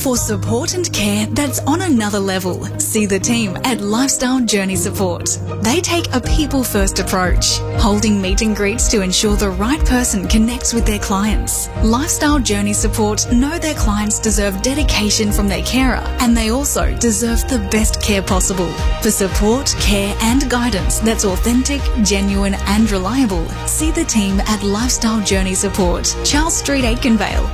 For support and care that's on another level, see the team at Lifestyle Journey Support. They take a people-first approach, holding meet and greets to ensure the right person connects with their clients. Lifestyle Journey Support know their clients deserve dedication from their carer, and they also deserve the best care possible. For support, care and guidance that's authentic, genuine and reliable, see the team at Lifestyle Journey Support, Charles Street, Aikenvale,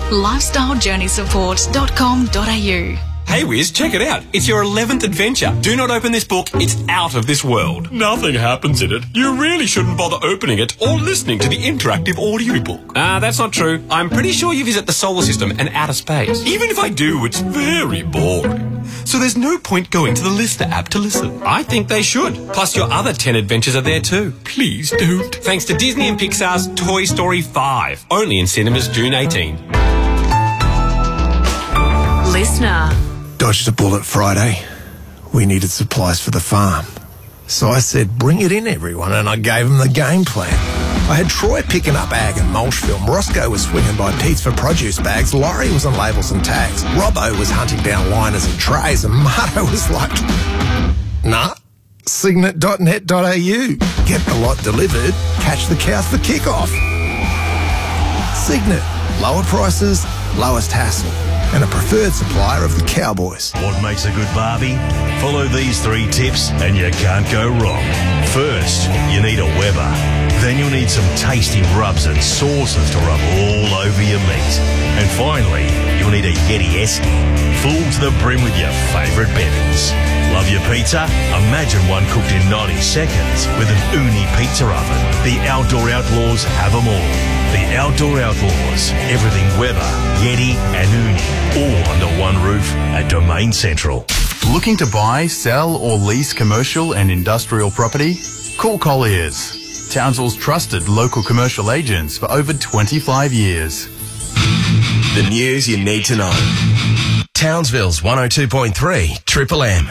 lifestylejourneysupport.com.au. Hey Wiz, check it out. It's your 11th adventure. Do not open this book. It's out of this world. Nothing happens in it. You really shouldn't bother opening it or listening to the interactive audiobook. That's not true. I'm pretty sure you visit the solar system and outer space. Even if I do, it's very boring. So there's no point going to the Lister app to listen. I think they should. Plus your other 10 adventures are there too. Please don't. Thanks to Disney and Pixar's Toy Story 5. Only in cinemas June 18. Listener. Dodged a bullet Friday. We needed supplies for the farm. So I said, bring it in, everyone, and I gave them the game plan. I had Troy picking up ag and mulch film. Roscoe was swinging by Pete's for produce bags. Laurie was on labels and tags. Robbo was hunting down liners and trays. And Marto was like, nah, Signet.net.au. Get the lot delivered. Catch the cows for kickoff. Signet. Lower prices, lowest hassle. And a preferred supplier of the Cowboys. What makes a good barbie? Follow these 3 tips and you can't go wrong. First, you need a Weber. Then you'll need some tasty rubs and sauces to rub all over your meat. And finally, you'll need a Yeti Esky, full to the brim with your favourite bevies. Love your pizza? Imagine one cooked in 90 seconds with an Uni pizza oven. The Outdoor Outlaws have them all. The Outdoor Outlaws. Everything Weber, Yeti and Uni. All under one roof at Domain Central. Looking to buy, sell or lease commercial and industrial property? Call Colliers, Townsville's trusted local commercial agents for over 25 years. The news you need to know. Townsville's 102.3 Triple M.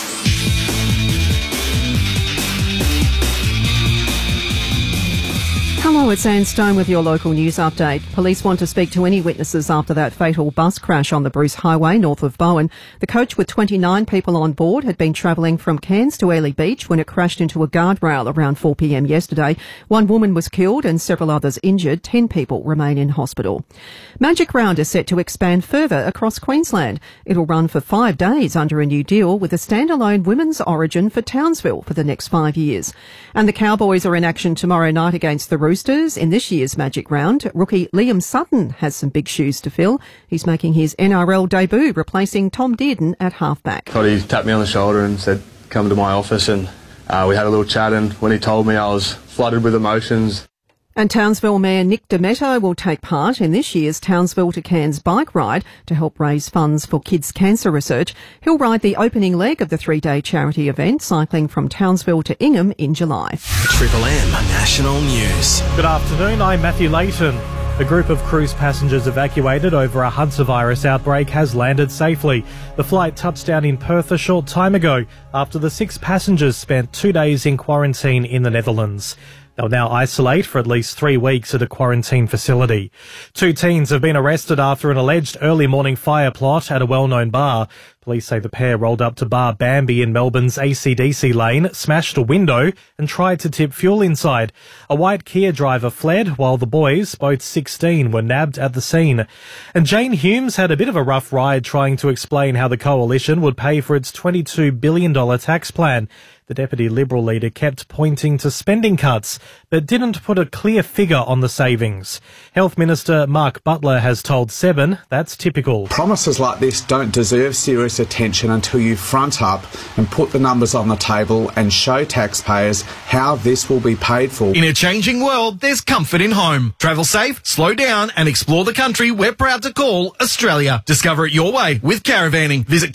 Hello, it's Anne Stone with your local news update. Police want to speak to any witnesses after that fatal bus crash on the Bruce Highway north of Bowen. The coach with 29 people on board had been travelling from Cairns to Airlie Beach when it crashed into a guardrail around 4 p.m. yesterday. 1 woman was killed and several others injured. 10 people remain in hospital. Magic Round is set to expand further across Queensland. It'll run for 5 days under a new deal with a standalone women's origin for Townsville for the next 5 years. And the Cowboys are in action tomorrow night against the Roosters in this year's Magic Round. Rookie Liam Sutton has some big shoes to fill. He's making his NRL debut, replacing Tom Dearden at halfback. He tapped me on the shoulder and said, come to my office, and we had a little chat, and when he told me, I was flooded with emotions. And Townsville Mayor Nick Demetto will take part in this year's Townsville to Cairns bike ride to help raise funds for kids' cancer research. He'll ride the opening leg of the 3-day charity event, cycling from Townsville to Ingham in July. Triple M National News. Good afternoon, I'm Matthew Layton. A group of cruise passengers evacuated over a Hantavirus outbreak has landed safely. The flight touched down in Perth a short time ago after the 6 passengers spent 2 days in quarantine in the Netherlands. They'll now isolate for at least 3 weeks at a quarantine facility. 2 teens have been arrested after an alleged early morning fire plot at a well-known bar. Police say the pair rolled up to Bar Bambi in Melbourne's ACDC lane, smashed a window and tried to tip fuel inside. A white Kia driver fled while the boys, both 16, were nabbed at the scene. And Jane Humes had a bit of a rough ride trying to explain how the coalition would pay for its $22 billion tax plan. The Deputy Liberal leader kept pointing to spending cuts, but didn't put a clear figure on the savings. Health Minister Mark Butler has told Seven that's typical. Promises like this don't deserve serious attention until you front up and put the numbers on the table and show taxpayers how this will be paid for. In a changing world, there's comfort in home. Travel safe, slow down and explore the country we're proud to call Australia. Discover it your way with caravanning. Visit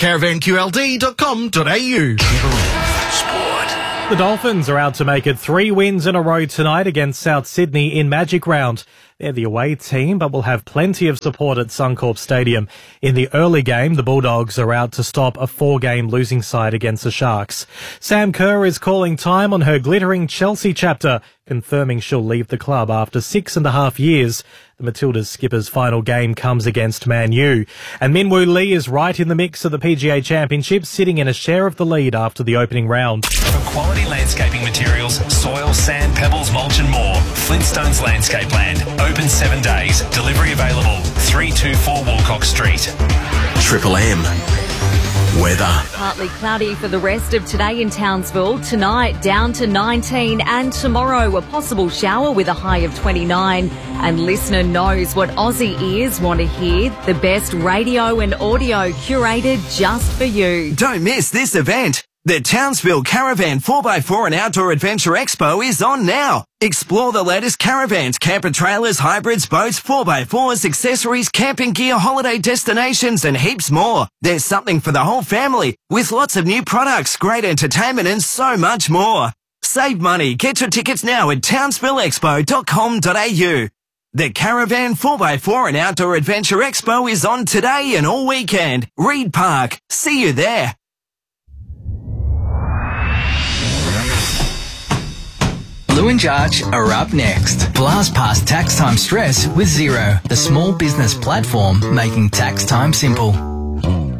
caravanqld.com.au. The Dolphins are out to make it 3 wins in a row tonight against South Sydney in Magic Round. They're the away team, but will have plenty of support at Suncorp Stadium. In the early game, the Bulldogs are out to stop a 4-game losing side against the Sharks. Sam Kerr is calling time on her glittering Chelsea chapter, confirming she'll leave the club after 6.5 years. The Matildas skipper's final game comes against Man U. And Minwoo Lee is right in the mix of the PGA Championship, sitting in a share of the lead after the opening round. For quality landscaping materials, soil, sand, pebbles, mulch and more, Flintstones Landscape Land. Open 7 days. Delivery available. 324 Walcock Street. Triple M. Weather. Partly cloudy for the rest of today in Townsville. Tonight down to 19 and tomorrow a possible shower with a high of 29. And listener knows what Aussie ears want to hear. The best radio and audio curated just for you. Don't miss this event. The Townsville Caravan 4x4 and Outdoor Adventure Expo is on now. Explore the latest caravans, camper trailers, hybrids, boats, 4x4s, accessories, camping gear, holiday destinations and heaps more. There's something for the whole family with lots of new products, great entertainment and so much more. Save money. Get your tickets now at townsvilleexpo.com.au. The Caravan 4x4 and Outdoor Adventure Expo is on today and all weekend. Reed Park. See you there. Lou and Jarch are up next. Blast past tax time stress with Xero, the small business platform making tax time simple.